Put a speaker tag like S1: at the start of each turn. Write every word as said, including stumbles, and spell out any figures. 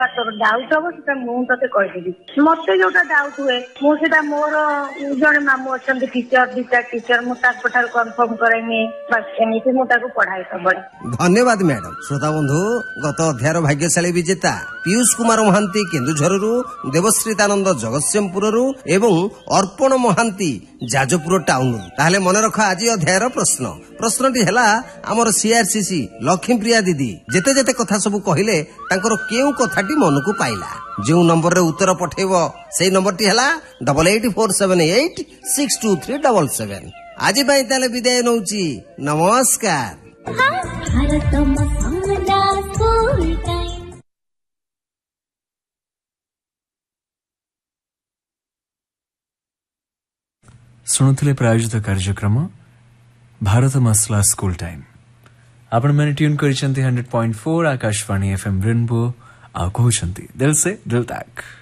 S1: तोर डाउट हम से मुझे कहीदेवी मत जो डाउट हुए मुझे मोर जड़े मामू अच्छा टीचर दिटा टीचर मुझे कनफर्म करेमी बस एमती मुझे पढ़ाई सब।
S2: धन्यवाद मैडम। श्रोता बंधु गत अध्यायर भाग्यशाली विजेता पीयूष कुमार महांती केन्दुझरु, देवश्रीतानंद जगतसिंहपुरु एवं अर्पण महांती जाजपुर टाउन। ताहले मन रख आज अध्यायर प्रश्न प्रश्नटी है आमर सीआरसीसी लक्ष्मीप्रिया दीदी जेते जेते कथा सब कहले तांकर केउ कथाटी मन को पाइला जो नंबर रे उत्तर पठेब से नंबर टी है double eight four seven eight six to three double seven. आज ताले विदाय नौची नमस्कार।
S3: शुणुले प्रायोजित कार्यक्रम भारत मसला स्कूल टाइम। आपण मैंने tune करिसेंती hundred point four Akashvani FM rainbow आ कहउछंती दिल से दिल तक।